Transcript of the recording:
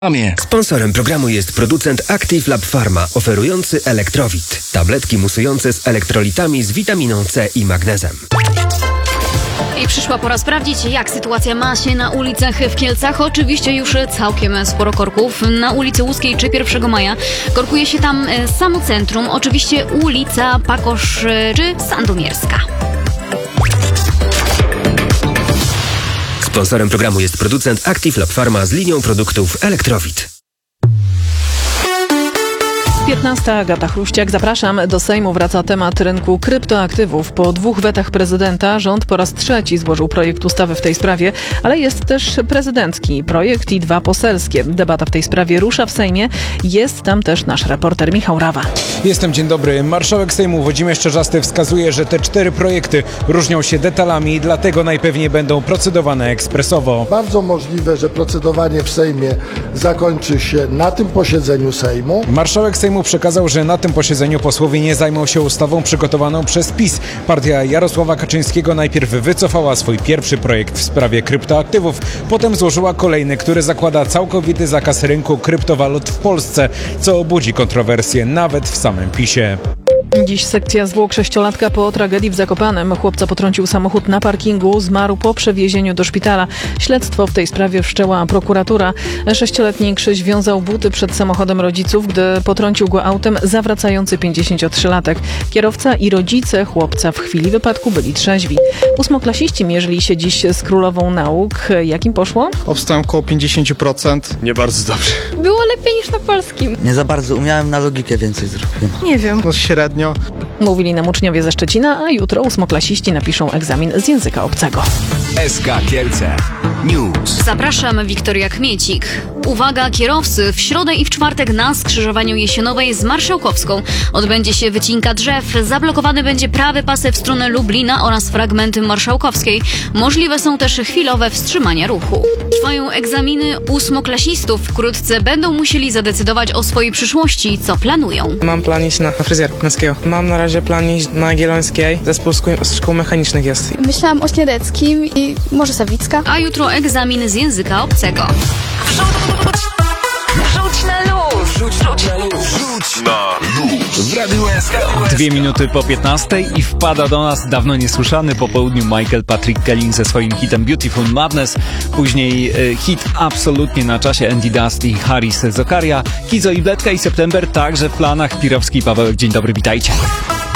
Sponsorem programu jest producent Active Lab Pharma, oferujący Elektrowit. Tabletki musujące z elektrolitami z witaminą C i magnezem. I przyszła pora sprawdzić, jak sytuacja ma się na ulicach w Kielcach. Oczywiście już całkiem sporo korków. Na ulicy Łódzkiej czy 1 Maja korkuje się tam samo centrum. Oczywiście ulica Pakosz czy Sandomierska. Sponsorem programu jest producent Active Lab Pharma z linią produktów Elektrowit. 15. Agata Chruściak. Zapraszam. Do Sejmu wraca temat rynku kryptoaktywów. Po 2 wetach prezydenta rząd po raz 3 złożył projekt ustawy w tej sprawie, ale jest też prezydencki projekt i 2 poselskie. Debata w tej sprawie rusza w Sejmie. Jest tam też nasz reporter Michał Rawa. Jestem, dzień dobry. Marszałek Sejmu Włodzimierz Czarzasty wskazuje, że te 4 projekty różnią się detalami i dlatego najpewniej będą procedowane ekspresowo. Bardzo możliwe, że procedowanie w Sejmie zakończy się na tym posiedzeniu Sejmu. Marszałek Sejmu przekazał, że na tym posiedzeniu posłowie nie zajmą się ustawą przygotowaną przez PiS. Partia Jarosława Kaczyńskiego najpierw wycofała swój pierwszy projekt w sprawie kryptoaktywów, potem złożyła kolejny, który zakłada całkowity zakaz rynku kryptowalut w Polsce, co budzi kontrowersje nawet w samym PiS-ie. Dziś sekcja zwłok 6-latka po tragedii w Zakopanem. Chłopca potrącił samochód na parkingu, zmarł po przewiezieniu do szpitala. Śledztwo w tej sprawie wszczęła prokuratura. 6-letni Krzyś wiązał buty przed samochodem rodziców, gdy potrącił go autem zawracający 53-latek. Kierowca i rodzice chłopca w chwili wypadku byli trzeźwi. 8-klasiści mierzyli się dziś z królową nauk. Jak im poszło? Obstałem około 50%. Nie bardzo dobrze. Było lepiej niż na polskim. Nie za bardzo umiałem, na logikę więcej zrobiłem. Nie wiem. No średnio. Mówili nam uczniowie ze Szczecina, a jutro 8-klasiści napiszą egzamin z języka obcego. SK Kielce News. Zapraszam, Wiktoria Kmiecik. Uwaga, kierowcy! W środę i w czwartek na skrzyżowaniu Jesinowej z Marszałkowską odbędzie się wycinka drzew. Zablokowany będzie prawy pasek w stronę Lublina oraz fragmenty Marszałkowskiej. Możliwe są też chwilowe wstrzymania ruchu. Trwają egzaminy 8-klasistów. Wkrótce będą musieli zadecydować o swojej przyszłości, co planują. Mam plan iść na fryzjer męskiego. Mam na razie plan iść na Jagiellońskiej. Zespół szkół mechanicznych jest. Myślałam o Śniadeckim i może Sawicka. A jutro egzamin z języka obcego. Wrzuć na luz! Wrzuć na luz! Wrzuć na luz! W Radiu SK. 2 minuty po 15 i wpada do nas dawno niesłyszany po południu Michael Patrick Kelly ze swoim hitem Beautiful Madness. Później hit absolutnie na czasie Andy Dust i Harris Zokaria. Kizo i Bledka i September także w planach. Pirowski i Pawełek, dzień dobry, witajcie.